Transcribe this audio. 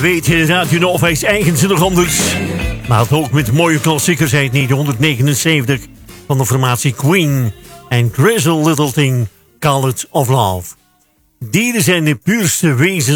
weet, Radio Nova is eigenzinnig anders. Maar het ook met mooie klassiekers uit 1979 van de formatie Queen en Crazy Little Thing, Call It of Love. Dieren zijn de puurste wezens